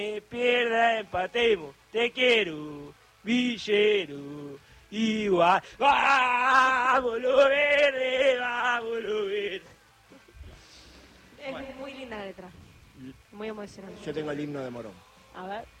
Pierda, empatemos, te quiero, villero, igual. ¡Vamos lo verde, vamos lo verde! Es muy linda la letra, muy emocionante. Yo tengo el himno de Morón. A ver.